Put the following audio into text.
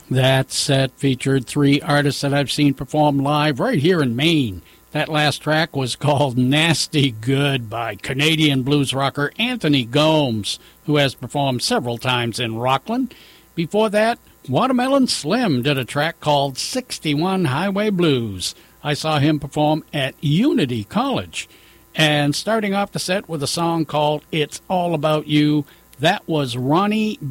That set featured three artists that I've seen perform live right here in Maine. That last track was called Nasty Good by Canadian blues rocker Anthony Gomes, who has performed several times in Rockland. Before that, Watermelon Slim did a track called 61 Highway Blues. I saw him perform at Unity College. And starting off the set with a song called It's All About You, that was Ronnie